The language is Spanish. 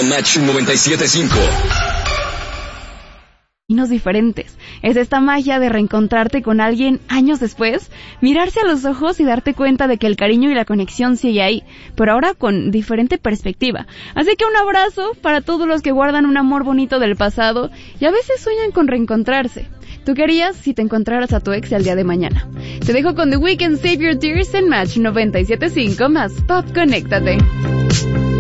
Match 97.5. Diferentes. Es esta magia de reencontrarte con alguien años después, mirarse a los ojos y darte cuenta de que el cariño y la conexión sigue ahí, pero ahora con diferente perspectiva. Así que un abrazo para todos los que guardan un amor bonito del pasado y a veces sueñan con reencontrarse. ¿Tú qué harías si te encontraras a tu ex el día de mañana? Te dejo con The Weeknd, Save Your Tears en Match 97.5 más Pop. Conéctate.